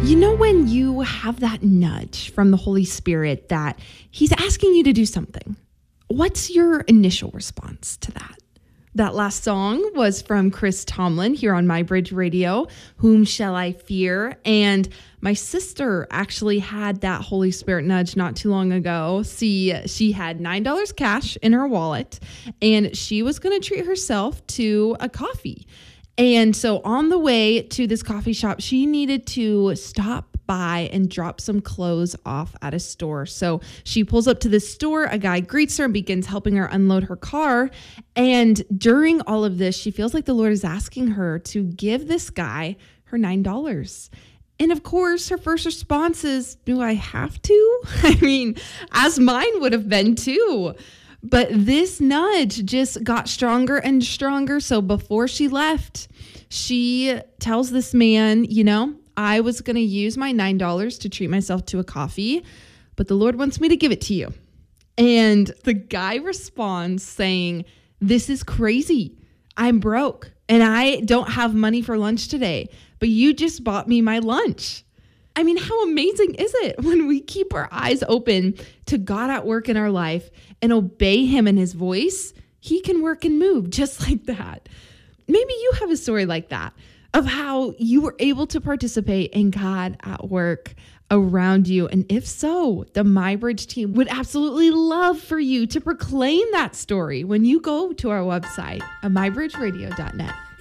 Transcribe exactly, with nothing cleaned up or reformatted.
You know, when you have that nudge from the Holy Spirit that he's asking you to do something, what's your initial response to that? That last song was from Chris Tomlin here on My Bridge Radio, Whom Shall I Fear? And my sister actually had that Holy Spirit nudge not too long ago. See, she had nine dollars cash in her wallet, and she was going to treat herself to a coffee. And so on the way to this coffee shop, she needed to stop by and drop some clothes off at a store. So she pulls up to this store. A guy greets her and begins helping her unload her car. And during all of this, she feels like the Lord is asking her to give this guy her nine dollars. And of course, her first response is, do I have to? I mean, as mine would have been too. But this nudge just got stronger and stronger. So before she left, she tells this man, you know, I was going to use my nine dollars to treat myself to a coffee, but the Lord wants me to give it to you. And the guy responds saying, this is crazy. I'm broke and I don't have money for lunch today, but you just bought me my lunch. I mean, how amazing is it when we keep our eyes open to God at work in our life and obey him and his voice? He can work and move just like that. Maybe you have a story like that of how you were able to participate in God at work around you. And if so, the MyBridge team would absolutely love for you to proclaim that story when you go to our website at my bridge radio dot net.